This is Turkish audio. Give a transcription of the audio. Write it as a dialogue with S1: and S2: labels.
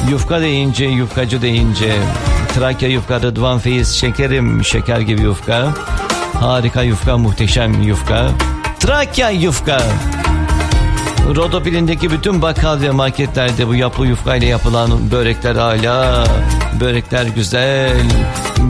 S1: Yufka deyince, yufkacı deyince, Trakya yufka, Rıdvan Feyiz, şekerim, şeker gibi yufka. Harika yufka, muhteşem yufka. Trakya yufka. Rodopilindeki bütün bakkal ve marketlerde bu yapı yufka ile yapılan börekler hala. Börekler güzel.